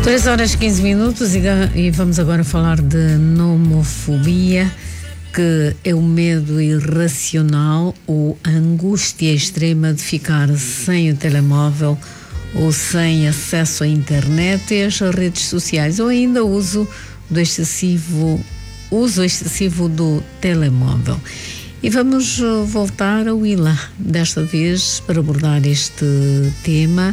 3h15 e vamos agora falar de nomofobia, que é o medo irracional ou a angústia extrema de ficar sem o telemóvel ou sem acesso à internet e às redes sociais, ou ainda uso excessivo do telemóvel. E vamos voltar ao ILA, desta vez para abordar este tema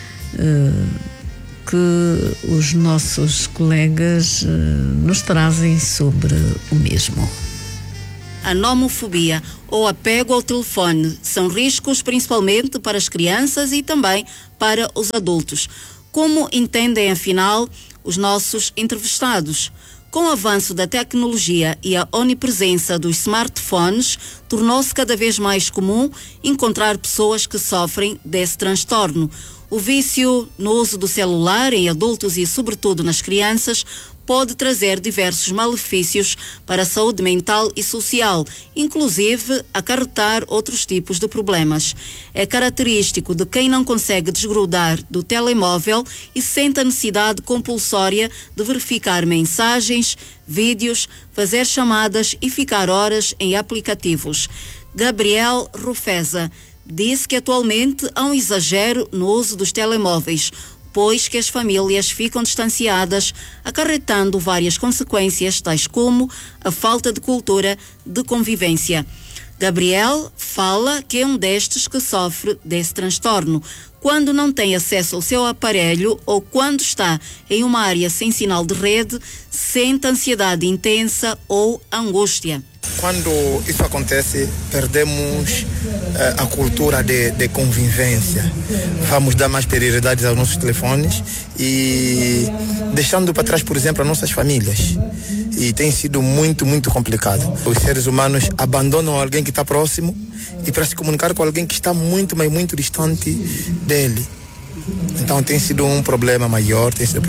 que os nossos colegas nos trazem sobre o mesmo. A nomofobia ou apego ao telefone são riscos principalmente para as crianças e também para os adultos. Como entendem, afinal, os nossos entrevistados? Com o avanço da tecnologia e a onipresença dos smartphones, tornou-se cada vez mais comum encontrar pessoas que sofrem desse transtorno. O vício no uso do celular em adultos e, sobretudo, nas crianças, pode trazer diversos malefícios para a saúde mental e social, inclusive acarretar outros tipos de problemas. É característico de quem não consegue desgrudar do telemóvel e sente a necessidade compulsória de verificar mensagens, vídeos, fazer chamadas e ficar horas em aplicativos. Gabriel Rufeza disse que atualmente há um exagero no uso dos telemóveis, pois que as famílias ficam distanciadas, acarretando várias consequências, tais como a falta de cultura de convivência. Gabriel fala que é um destes que sofre desse transtorno. Quando não tem acesso ao seu aparelho ou quando está em uma área sem sinal de rede, sente ansiedade intensa ou angústia. Quando isso acontece, perdemos a cultura de convivência. Vamos dar mais prioridades aos nossos telefones e deixando para trás, por exemplo, as nossas famílias. E tem sido muito, muito complicado. Os seres humanos abandonam alguém que está próximo e para se comunicar com alguém que está muito, mas muito distante dele. Então tem sido um problema maior,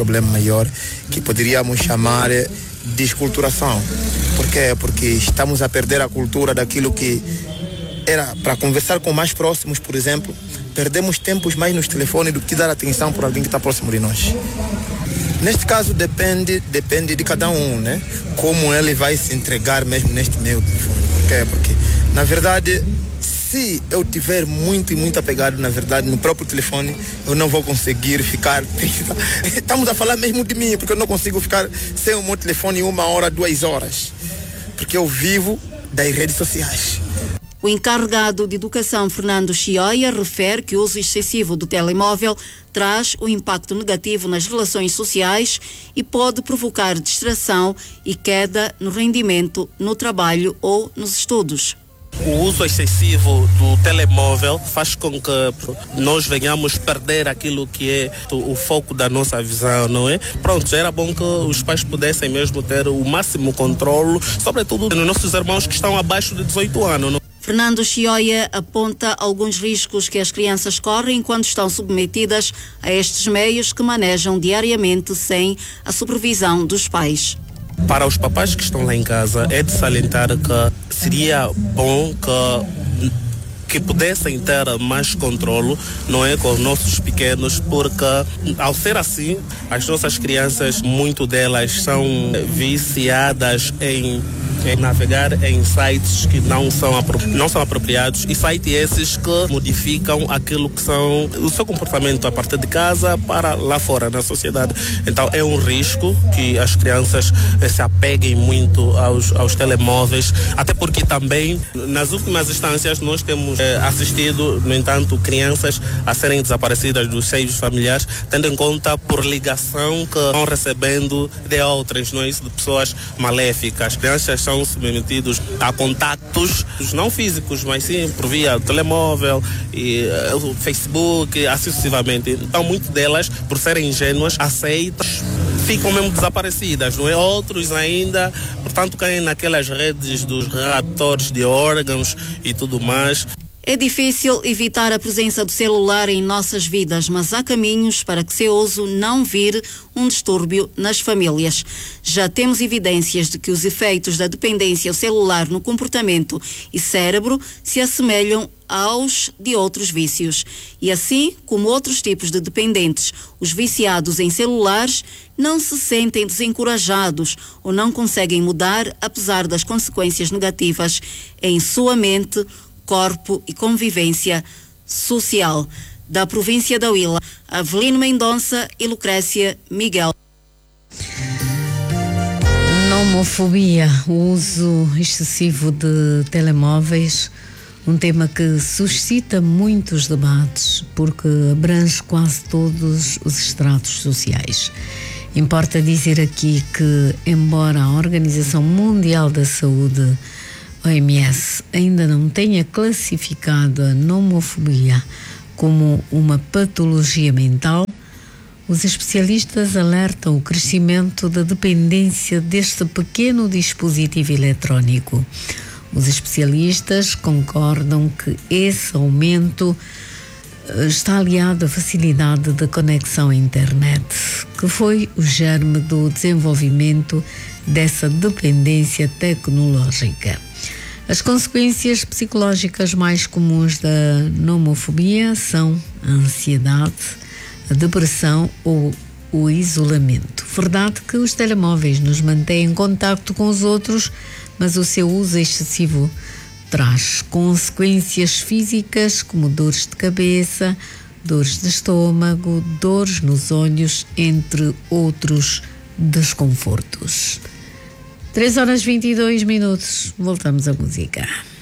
que poderíamos chamar desculturação. Por quê? Porque estamos a perder a cultura daquilo que era para conversar com mais próximos, por exemplo. Perdemos tempos mais nos telefones do que dar atenção por alguém que está próximo de nós. Neste caso depende de cada um, né? Como ele vai se entregar mesmo neste meu telefone. Por quê? Porque, na verdade, se eu tiver muito apegado, na verdade, no próprio telefone, eu não vou conseguir ficar... Estamos a falar mesmo de mim, porque eu não consigo ficar sem o meu telefone 1 hora, 2 horas. Porque eu vivo das redes sociais. O encarregado de educação, Fernando Chioia, refere que o uso excessivo do telemóvel traz um impacto negativo nas relações sociais e pode provocar distração e queda no rendimento no trabalho ou nos estudos. O uso excessivo do telemóvel faz com que nós venhamos perder aquilo que é o foco da nossa visão, não é? Pronto, já era bom que os pais pudessem mesmo ter o máximo controle, sobretudo nos nossos irmãos que estão abaixo de 18 anos. Não? Fernando Chioia aponta alguns riscos que as crianças correm quando estão submetidas a estes meios que manejam diariamente sem a supervisão dos pais. Para os papais que estão lá em casa, é de salientar que seria bom que pudessem ter mais controle, não é, com os nossos pequenos, porque ao ser assim, as nossas crianças, muito delas são viciadas em navegar em sites que não são apropriados, e sites esses que modificam aquilo que são o seu comportamento a partir de casa para lá fora na sociedade. Então é um risco que as crianças se apeguem muito aos telemóveis, até porque também nas últimas instâncias nós temos assistido, no entanto, crianças a serem desaparecidas dos seios familiares, tendo em conta por ligação que vão recebendo de outras, não é isso, de pessoas maléficas. As crianças são submetidos a contactos não físicos, mas sim por via telemóvel e Facebook, assim sucessivamente. Então, muitas delas, por serem ingênuas, aceitam, ficam mesmo desaparecidas, não é? Outros ainda, portanto, caem naquelas redes dos raptores de órgãos e tudo mais. É difícil evitar a presença do celular em nossas vidas, mas há caminhos para que seu uso não vire um distúrbio nas famílias. Já temos evidências de que os efeitos da dependência ao celular no comportamento e cérebro se assemelham aos de outros vícios. E assim como outros tipos de dependentes, os viciados em celulares não se sentem desencorajados ou não conseguem mudar apesar das consequências negativas em sua mente, corpo e convivência social. Da província da Huila, Avelino Mendonça e Lucrécia Miguel. Nomofobia, o uso excessivo de telemóveis, um tema que suscita muitos debates porque abrange quase todos os estratos sociais. Importa dizer aqui que, embora a Organização Mundial da Saúde, OMS, ainda não tenha classificado a nomofobia como uma patologia mental, os especialistas alertam o crescimento da dependência deste pequeno dispositivo eletrónico. Os especialistas concordam que esse aumento está aliado à facilidade de conexão à internet, que foi o germe do desenvolvimento dessa dependência tecnológica. As consequências psicológicas mais comuns da nomofobia são a ansiedade, a depressão ou o isolamento. Verdade que os telemóveis nos mantêm em contacto com os outros, mas o seu uso excessivo traz consequências físicas como dores de cabeça, dores de estômago, dores nos olhos, entre outros desconfortos. 3 horas 22 minutos. Voltamos à música.